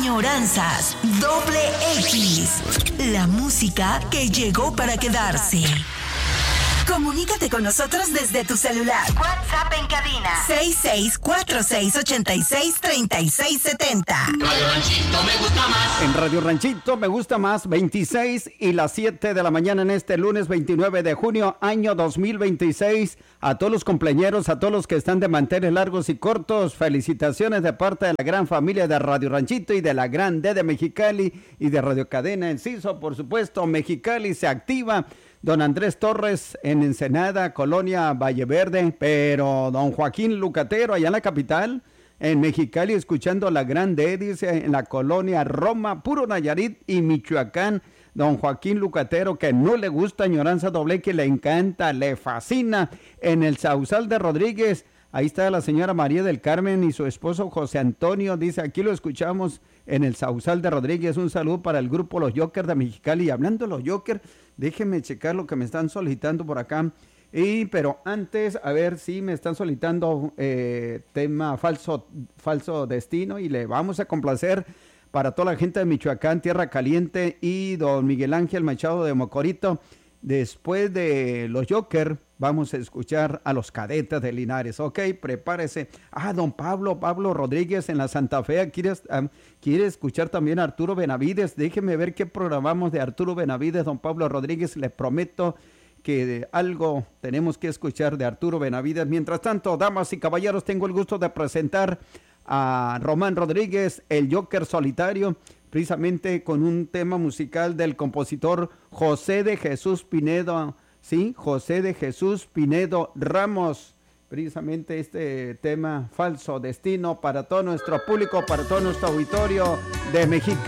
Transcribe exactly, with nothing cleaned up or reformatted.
Añoranzas Doble X. La música que llegó para quedarse. Comunícate con nosotros desde tu celular. WhatsApp en cabina seis seis cuatro seis ocho seis tres seis siete cero. Radio Ranchito me gusta más. En Radio Ranchito me gusta más, veintiséis y las siete de la mañana en este lunes veintinueve de junio, año dos mil veintiséis. A todos los cumpleañeros, a todos los que están de manteles largos y cortos, felicitaciones de parte de la gran familia de Radio Ranchito y de la gran D de Mexicali y de Radio Cadena Enciso, por supuesto. Mexicali se activa. Don Andrés Torres en Ensenada, Colonia Valle Verde, pero don Joaquín Lucatero allá en la capital, en Mexicali, escuchando la grande, dice, en la Colonia Roma, puro Nayarit y Michoacán. Don Joaquín Lucatero, que no le gusta Añoranza Doble, que le encanta, le fascina, en el Sausal de Rodríguez. Ahí está la señora María del Carmen y su esposo José Antonio, dice, aquí lo escuchamos en el Sausal de Rodríguez. Un saludo para el grupo Los Jokers de Mexicali. Y hablando de los Jokers, déjenme checar lo que me están solicitando por acá. Y, pero antes, a ver si me están solicitando eh, tema falso, falso destino, y le vamos a complacer para toda la gente de Michoacán, Tierra Caliente, y don Miguel Ángel Machado de Mocorito. Después de los Jokers, vamos a escuchar a los Cadetes de Linares. Ok, prepárese. Ah, don Pablo, Pablo Rodríguez en la Santa Fe. ¿Quiere, um, quiere escuchar también a Arturo Benavides? Déjeme ver qué programamos de Arturo Benavides, don Pablo Rodríguez. Les prometo que algo tenemos que escuchar de Arturo Benavides. Mientras tanto, damas y caballeros, tengo el gusto de presentar a Román Rodríguez, el Joker solitario, precisamente con un tema musical del compositor José de Jesús Pinedo, sí, José de Jesús Pinedo Ramos, precisamente este tema Falso Destino para todo nuestro público, para todo nuestro auditorio de México.